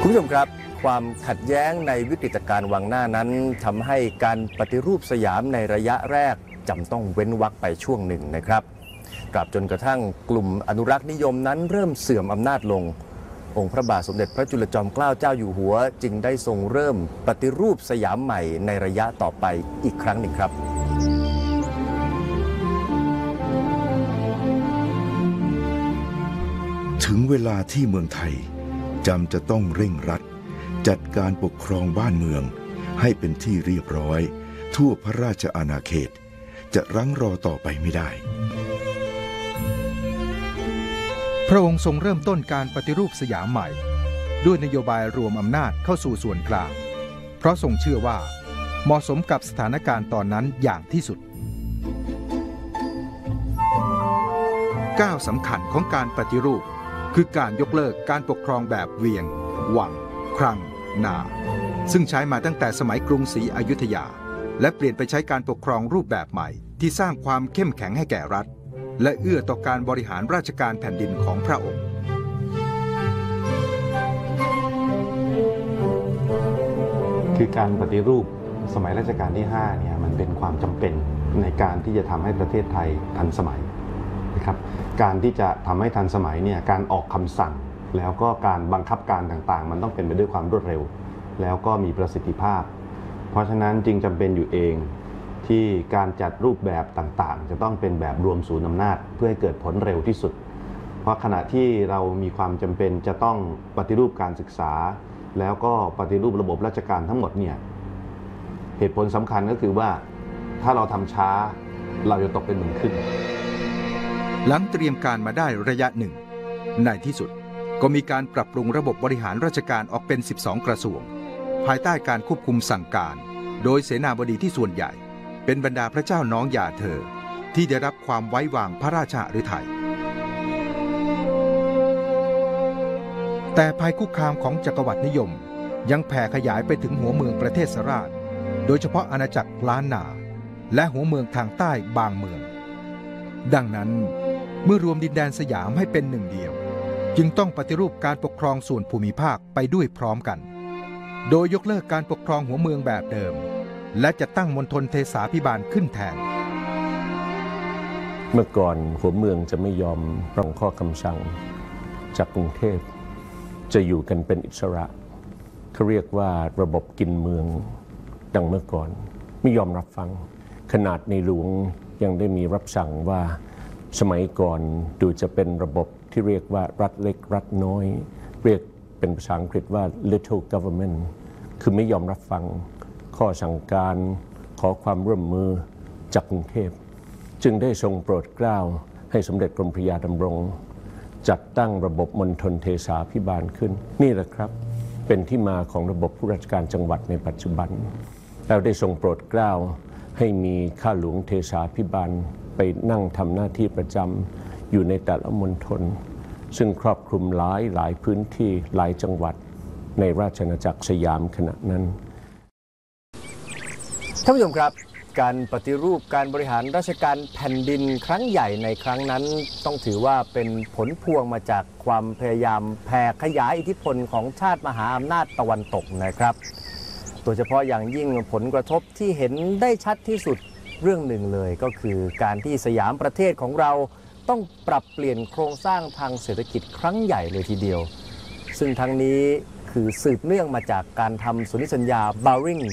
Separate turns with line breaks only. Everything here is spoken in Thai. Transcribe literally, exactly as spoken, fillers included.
คุณผู้ชมครับความขัดแย้งในวิกฤตการณ์วังหน้านั้นทำให้การปฏิรูปสยามในระยะแรกจำต้องเว้นวรรคไปช่วงหนึ่งนะครับตราบจนกระทั่งกลุ่มอนุรักษ์นิยมนั้นเริ่มเสื่อมอำนาจลงองค์พระบาทสมเด็จพระจุลจอมเกล้าเจ้าอยู่หัวจึงได้ทรงเริ่มปฏิรูปสยามใหม่ในระยะต่อไปอีกครั้งหนึ่งครับ
ถึงเวลาที่เมืองไทยจำจะต้องเร่งรัดจัดการปกครองบ้านเมืองให้เป็นที่เรียบร้อยทั่วพระราชอาณาเขตจะรั้งรอต่อไปไม่ได้
พระองค์ทรงเริ่มต้นการปฏิรูปสยามใหม่ด้วยนโยบายรวมอำนาจเข้าสู่ส่วนกลางเพราะทรงเชื่อว่าเหมาะสมกับสถานการณ์ตอนนั้นอย่างที่สุดก้าวสำคัญของการปฏิรูปคือการยกเลิกการปกครองแบบเวียงวังครังนาซึ่งใช้มาตั้งแต่สมัยกรุงศรีอยุธยาและเปลี่ยนไปใช้การปกครองรูปแบบใหม่ที่สร้างความเข้มแข็งให้แก่รัฐและเอื้อต่อการบริหารราชการแผ่นดินของพระองค์
คือการปฏิรูปสมัยรัชกาลที่ห้าเนี่ยมันเป็นความจำเป็นในการที่จะทำให้ประเทศไทยทันสมัยนะครับการที่จะทำให้ทันสมัยเนี่ยการออกคำสั่งแล้วก็การบังคับการต่างๆมันต้องเป็นไปด้วยความรวดเร็วแล้วก็มีประสิทธิภาพเพราะฉะนั้นจึงจำเป็นอยู่เองที่การจัดรูปแบบต่างๆจะต้องเป็นแบบรวมศูนย์อำนาจเพื่อให้เกิดผลเร็วที่สุดเพราะขณะที่เรามีความจำเป็นจะต้องปฏิรูปการศึกษาแล้วก็ปฏิรูประบบราชการทั้งหมดเนี่ยเหตุผลสำคัญก็คือว่าถ้าเราทำช้าเราจะตกเป็นเหมือนขึ้น
หลังเตรียมการมาได้ระยะหนึ่งในที่สุดก็มีการปรับปรุงระบบบริหารราชการออกเป็นสิบสองกระทรวงภายใต้การควบคุมสั่งการโดยเสนาบดีที่ส่วนใหญ่เป็นบรรดาพระเจ้าน้องหย่าเธอที่ได้รับความไว้วางพระราชฤทัยแต่ภัยคุกคามของจักรวรรดินิยมยังแผ่ขยายไปถึงหัวเมืองประเทศสราชโดยเฉพาะอาณาจักรล้านนาและหัวเมืองทางใต้บางเมืองดังนั้นเมื่อรวมดินแดนสยามให้เป็นหนึ่งเดียวจึงต้องปฏิรูปการปกครองส่วนภูมิภาคไปด้วยพร้อมกันโดยยกเลิกการปกครองหัวเมืองแบบเดิมและจะตั้งมณฑลเทสาภิบาลขึ้นแทน
เมื่อก่อนหัวเมืองจะไม่ยอมรับข้อคำสั่งจากกรุงเทพจะอยู่กันเป็นอิสระเขาเรียกว่าระบบกินเมืองดังเมื่อก่อนไม่ยอมรับฟังขนาดในหลวงยังได้มีรับสั่งว่าสมัยก่อนดูจะเป็นระบบที่เรียกว่ารัฐเล็กรัฐน้อยเรียกเป็นภาษาอังกฤษว่า little government คือไม่ยอมรับฟังข้อสั่งการขอความร่วมมือจากกรุงเทพจึงได้ทรงโปรดเกล้าให้สมเด็จกรมพระยาดำรงจัดตั้งระบบมณฑลเทสาภิบาลขึ้นนี่แหละครับเป็นที่มาของระบบผู้ราชการจังหวัดในปัจจุบันแล้วได้ทรงโปรดเกล้าให้มีข้าหลวงเทสาภิบาลไปนั่งทำหน้าที่ประจำอยู่ในแต่ละมณฑลซึ่งครอบคลุมหลายหลายพื้นที่หลายจังหวัดในราชอาณาจักรสยามขณะนั้นท่านผู้ชมครับการปฏิรูปการบริหารราชการแผ่นดินครั้งใหญ่ในครั้งนั้นต้องถือว่าเป็นผลพวงมาจากความพยายามแผ่ขยายอิทธิพลของชาติมหาอำนาจตะวันตกนะครับโดยเฉพาะอย่างยิ่งผลกระทบที่เห็นได้ชัดที่สุดเรื่องหนึ่งเลยก็คือการที่สยามประเทศของเราต้องปรับเปลี่ยนโครงสร้างทางเศรษฐกิจครั้งใหญ่เลยทีเดียวซึ่งทั้งนี้คือสืบเนื่องมาจากการทำสนธิสัญญาบาริง